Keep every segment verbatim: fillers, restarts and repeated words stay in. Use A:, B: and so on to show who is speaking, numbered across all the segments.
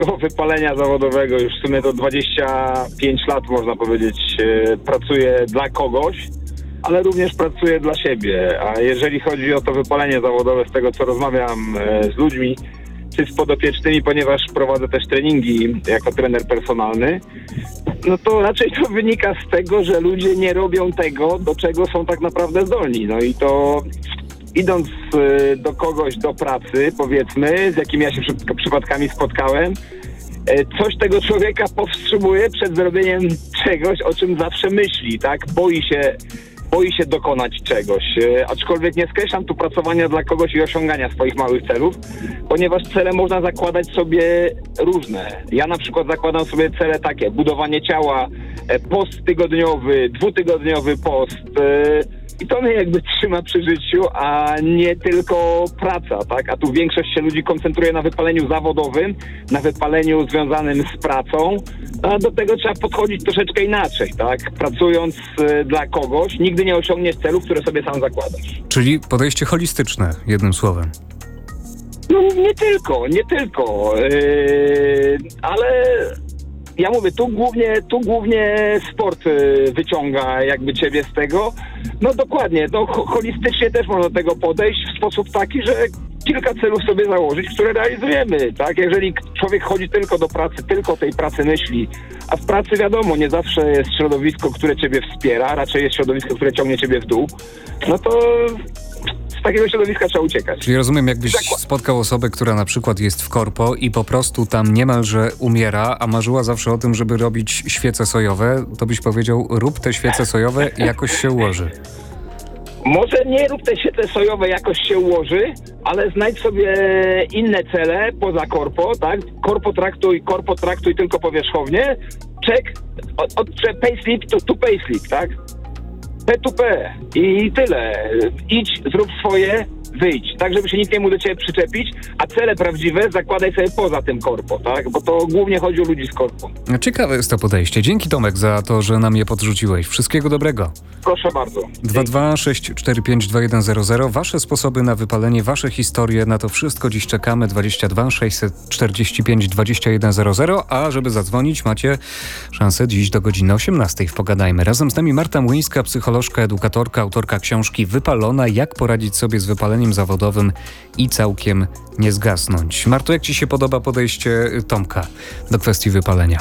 A: wypalenia zawodowego, już w sumie to dwadzieścia pięć lat można powiedzieć, pracuję dla kogoś, ale również pracuję dla siebie. A jeżeli chodzi o to wypalenie zawodowe, z tego co rozmawiam z ludźmi, czy z podopiecznymi, ponieważ prowadzę też treningi jako trener personalny, no to raczej to wynika z tego, że ludzie nie robią tego, do czego są tak naprawdę zdolni. No i to idąc do kogoś do pracy, powiedzmy, z jakimi ja się przy, przypadkami spotkałem, coś tego człowieka powstrzymuje przed zrobieniem czegoś, o czym zawsze myśli, tak? Boi się boi się dokonać czegoś, aczkolwiek nie skreślam tu pracowania dla kogoś i osiągania swoich małych celów, ponieważ cele można zakładać sobie różne. Ja na przykład zakładam sobie cele takie: budowanie ciała, post tygodniowy, dwutygodniowy post, i to mnie jakby trzyma przy życiu, a nie tylko praca, tak? A tu większość się ludzi koncentruje na wypaleniu zawodowym, na wypaleniu związanym z pracą, a do tego trzeba podchodzić troszeczkę inaczej, tak? Pracując y, dla kogoś, nigdy nie osiągniesz celów, które sobie sam zakładasz.
B: Czyli podejście holistyczne, jednym słowem.
A: No nie tylko, nie tylko, yy, ale... Ja mówię, tu głównie, tu głównie sport y, wyciąga jakby ciebie z tego. No dokładnie, no ho- holistycznie też można do tego podejść w sposób taki, że kilka celów sobie założyć, które realizujemy, tak? Jeżeli człowiek chodzi tylko do pracy, tylko o tej pracy myśli, a w pracy wiadomo, nie zawsze jest środowisko, które ciebie wspiera, raczej jest środowisko, które ciągnie ciebie w dół, no to z takiego środowiska trzeba uciekać.
B: Czyli rozumiem, jakbyś spotkał osobę, która na przykład jest w korpo i po prostu tam niemalże umiera, a marzyła zawsze o tym, żeby robić świece sojowe, to byś powiedział: rób te świece sojowe i jakoś się ułoży.
A: Może nie rób te świece sojowe, jakoś się ułoży, ale znajdź sobie inne cele poza korpo, tak? Korpo traktuj, korpo traktuj tylko powierzchownie. Check, od, od payslip to, to payslip, tak? P to P i tyle. Idź, zrób swoje, wyjdź, tak żeby się nikt nie mógł do ciebie przyczepić, a cele prawdziwe zakładaj sobie poza tym korpo, tak? Bo to głównie chodzi o ludzi z korpo.
B: Ciekawe jest to podejście. Dzięki, Tomek, za to, że nam je podrzuciłeś. Wszystkiego dobrego.
A: Proszę bardzo.
B: dwa dwa sześć cztery pięć dwa jeden zero zero. Wasze sposoby na wypalenie, wasze historie, na to wszystko dziś czekamy. dwadzieścia dwa sześćset czterdzieści pięć dwadzieścia jeden zero zero, a żeby zadzwonić, macie szansę dziś do godziny osiemnastej w Pogadajmy. Razem z nami Marta Młyńska, psycholożka, edukatorka, autorka książki Wypalona. Jak poradzić sobie z wypaleniem zawodowym i całkiem nie zgasnąć. Marto, jak ci się podoba podejście Tomka do kwestii wypalenia?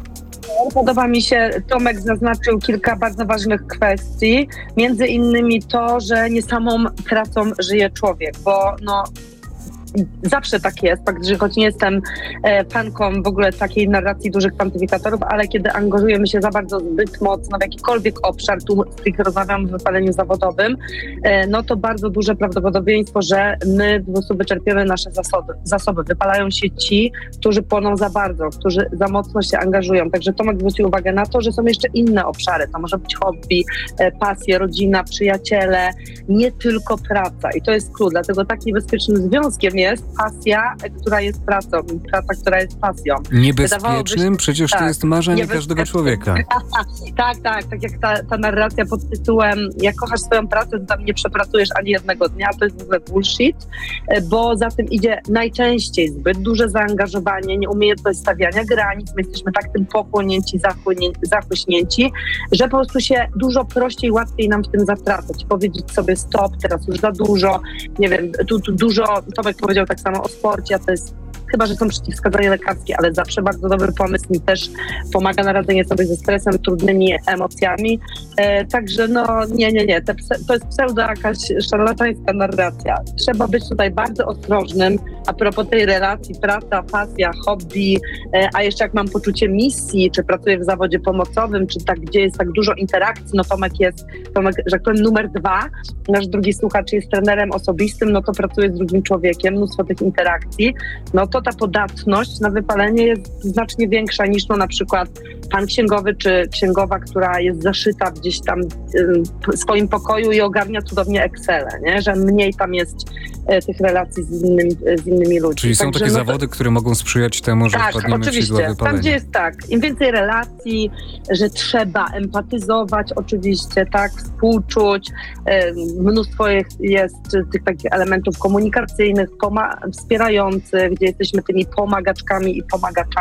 C: Podoba mi się, Tomek zaznaczył kilka bardzo ważnych kwestii, między innymi to, że nie samą pracą żyje człowiek, bo no zawsze tak jest, fakt, że choć nie jestem e, fanką w ogóle takiej narracji dużych kwantyfikatorów, ale kiedy angażujemy się za bardzo zbyt mocno w jakikolwiek obszar, tu z tych rozmawiam o wypaleniu zawodowym, e, no to bardzo duże prawdopodobieństwo, że my po prostu wyczerpiemy nasze zasoby. zasoby. Wypalają się ci, którzy płoną za bardzo, którzy za mocno się angażują. Także Tomek zwrócił uwagę na to, że są jeszcze inne obszary. To może być hobby, e, pasje, rodzina, przyjaciele, nie tylko praca. I to jest klucz. Dlatego takim bezpiecznym związkiem jest pasja, która jest pracą, praca, która jest pasją.
B: Niebezpiecznym? Przecież
C: tak,
B: to jest marzenie każdego człowieka.
C: tak, tak, tak jak ta, ta narracja pod tytułem jak kochasz swoją pracę, to tam nie przepracujesz ani jednego dnia, to jest w ogóle bullshit, bo za tym idzie najczęściej zbyt duże zaangażowanie, nieumiejętność stawiania granic, my jesteśmy tak tym pochłonięci, zachłyśnięci, że po prostu się dużo prościej, łatwiej nam w tym zatracać, powiedzieć sobie stop, teraz już za dużo, nie wiem, tu, tu dużo, Tomek powiedział tak samo o sporcie, a to jest, chyba że są przeciwwskazania lekarskie, ale zawsze bardzo dobry pomysł, mi też pomaga na radzenie sobie ze stresem, trudnymi emocjami. E, także no nie, nie, nie, Te, to jest pseudo jakaś szarlatańska narracja. Trzeba być tutaj bardzo ostrożnym a propos tej relacji praca, pasja, hobby, e, a jeszcze jak mam poczucie misji, czy pracuję w zawodzie pomocowym, czy tak, gdzie jest tak dużo interakcji, no Tomek jest, Tomek, że tak powiem, numer dwa, nasz drugi słuchacz jest trenerem osobistym, no to pracuje z drugim człowiekiem, mnóstwo tych interakcji, no to ta podatność na wypalenie jest znacznie większa niż no na przykład pan księgowy czy księgowa, która jest zaszyta gdzieś tam w swoim pokoju i ogarnia cudownie Excele, nie? Że mniej tam jest e, tych relacji z innymi, z innymi ludźmi.
B: Czyli są
C: Także,
B: takie
C: no
B: zawody, które mogą sprzyjać temu, że
C: tak,
B: wpadniemy w sidła wypalenia.
C: tam gdzie jest tak, im więcej relacji, że trzeba empatyzować oczywiście, tak, współczuć, e, mnóstwo jest, jest tych takich elementów komunikacyjnych, poma- wspierających, gdzie jesteśmy tymi pomagaczkami i pomagaczami.